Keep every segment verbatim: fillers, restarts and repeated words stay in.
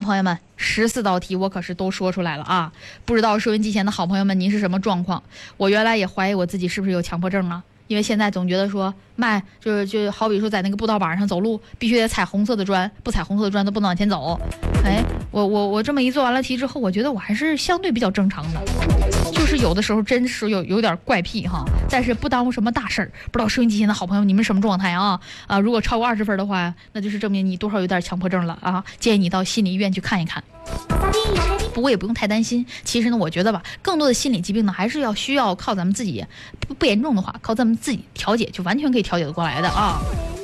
朋友们，十四道题我可是都说出来了啊！不知道收音机前的好朋友们，您是什么状况？我原来也怀疑我自己是不是有强迫症啊，因为现在总觉得说迈就是就好比说在那个步道板上走路，必须得踩红色的砖，不踩红色的砖都不能往前走。哎，我我我这么一做完了题之后，我觉得我还是相对比较正常的，就是有的时候真是有有点怪癖哈，但是不耽误什么大事儿。不知道收音机前的好朋友你们什么状态啊？啊，如果超过二十分的话，那就是证明你多少有点强迫症了啊！建议你到心理医院去看一看。不过也不用太担心，其实呢，我觉得吧，更多的心理疾病呢，还是要需要靠咱们自己，不不严重的话，靠咱们自己调节，就完全可以调节得过来的啊。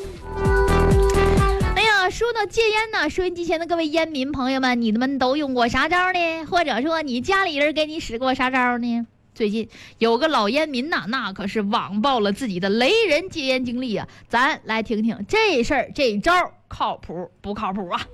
哎呀，说到戒烟呢，收音机前的各位烟民朋友们，你们都用过啥招呢？或者说你家里人给你使过啥招呢？最近有个老烟民呐，那可是网爆了自己的雷人戒烟经历啊！咱来听听这事儿这招靠谱不靠谱啊？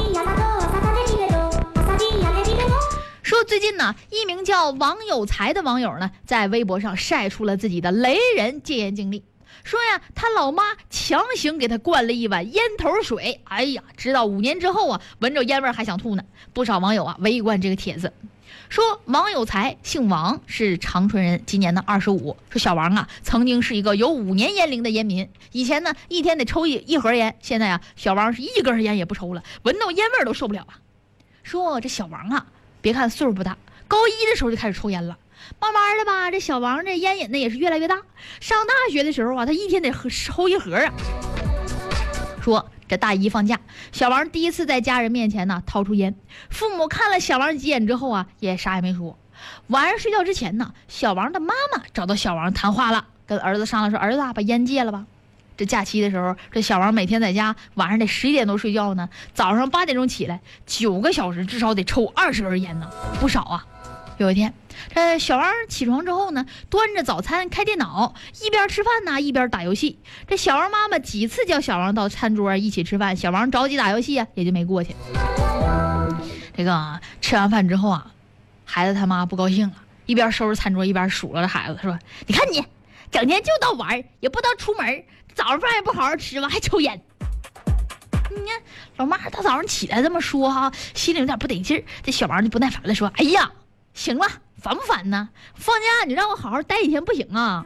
说最近呢，一名叫王有才的网友呢，在微博上晒出了自己的雷人戒烟经历。说呀，他老妈强行给他灌了一碗烟头水，哎呀，直到五年之后啊，闻着烟味还想吐呢。不少网友啊围观这个帖子。说王有才姓王，是长春人，今年呢二十五。说小王啊，曾经是一个有五年烟龄的烟民，以前呢一天得抽一一盒烟，现在啊小王是一根烟也不抽了，闻到烟味都受不了啊。说这小王啊，别看岁数不大，高一的时候就开始抽烟了，慢慢的吧，这小王这烟瘾呢也是越来越大。上大学的时候啊，他一天得喝抽一盒啊。说这大一放假，小王第一次在家人面前呢掏出烟，父母看了小王几眼之后啊，也啥也没说。晚上睡觉之前呢，小王的妈妈找到小王谈话了，跟儿子商量说：“儿子啊，把烟戒了吧。”这假期的时候，这小王每天在家晚上得十一点多睡觉呢，早上八点钟起来，九个小时至少得抽二十根烟呢，不少啊。有一天，这小王起床之后呢，端着早餐开电脑，一边吃饭呢一边打游戏。这小王妈妈几次叫小王到餐桌一起吃饭，小王着急打游戏啊，也就没过去。这个、啊、吃完饭之后啊，孩子他妈不高兴了，一边收拾餐桌一边数落着孩子说：“你看你整天就到玩，也不知道出门，早上饭也不好好吃吧，还抽烟。”你看老妈她早上起来这么说哈、啊，心里有点不得劲儿。这小王就不耐烦了，说：“哎呀，行了，烦不烦呢？放假你让我好好待几天不行啊？”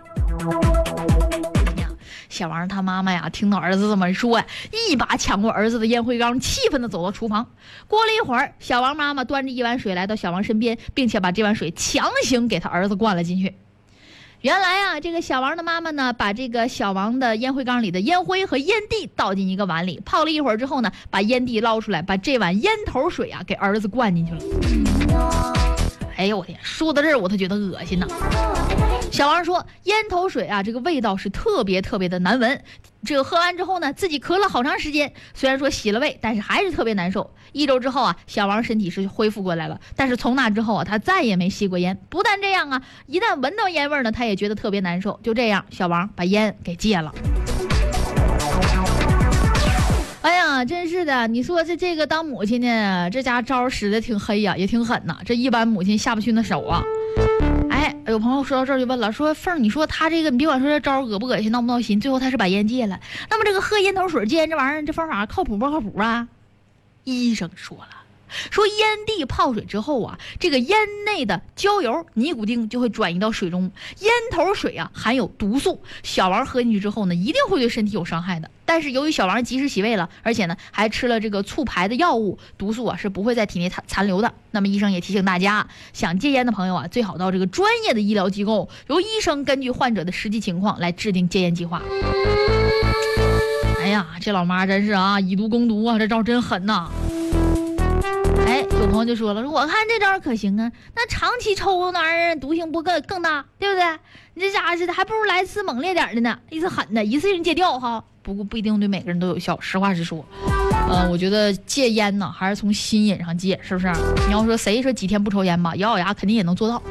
小王他妈妈呀，听到儿子这么说，一把抢过儿子的烟灰缸，气愤地走到厨房。过了一会儿，小王妈妈端着一碗水来到小王身边，并且把这碗水强行给他儿子灌了进去。原来啊，这个小王的妈妈呢，把这个小王的烟灰缸里的烟灰和烟蒂倒进一个碗里，泡了一会儿之后呢，把烟蒂捞出来，把这碗烟头水啊给儿子灌进去了。哎呦我天，说到这儿我都觉得恶心呐。小王说烟头水啊，这个味道是特别特别的难闻，这个喝完之后呢，自己咳了好长时间，虽然说洗了胃，但是还是特别难受。一周之后啊，小王身体是恢复过来了，但是从那之后啊，他再也没吸过烟。不但这样啊，一旦闻到烟味呢，他也觉得特别难受。就这样，小王把烟给戒了。哎呀，真是的，你说这这个当母亲呢，这家招使的挺黑呀、啊，也挺狠呐、啊，这一般母亲下不去那手啊。哎，有朋友说到这儿就问了，说凤儿，你说他这个，你别管说这招恶不恶心，闹不闹心，最后他是把烟戒了。那么这个喝烟头水戒烟这玩意儿，这方法靠谱不靠谱啊？医生说了，说烟蒂泡水之后啊，这个烟内的焦油、尼古丁就会转移到水中，烟头水啊含有毒素，小王喝进去之后呢，一定会对身体有伤害的。但是由于小王及时洗胃了，而且呢还吃了这个促排的药物，毒素啊是不会在体内残留的。那么医生也提醒大家，想戒烟的朋友啊，最好到这个专业的医疗机构，由医生根据患者的实际情况来制定戒烟计划。哎呀，这老妈真是啊，以毒攻毒啊，这招真狠呐！哎，有朋友就说了，说我看这招可行啊，那长期抽那玩意儿毒性不更更大，对不对？你这家伙似的，还不如来次猛烈点的呢，一次狠的，一次性戒掉哈。不过不一定对每个人都有效，实话实说。呃，我觉得戒烟呢，还是从心瘾上戒，是不是？你要说谁说几天不抽烟吧，咬咬牙肯定也能做到。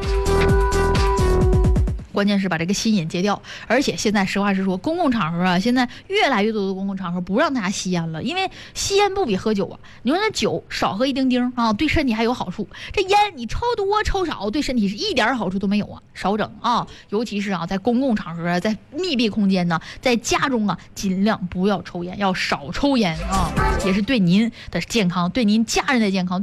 关键是把这个心瘾戒掉，而且现在实话实说，公共场合啊，现在越来越多的公共场合不让大家吸烟了，因为吸烟不比喝酒啊。你说那酒少喝一丁丁啊，对身体还有好处，这烟你抽多抽少对身体是一点好处都没有啊，少整啊。尤其是啊，在公共场合，在密闭空间呢，在家中啊，尽量不要抽烟，要少抽烟啊，也是对您的健康，对您家人的健康。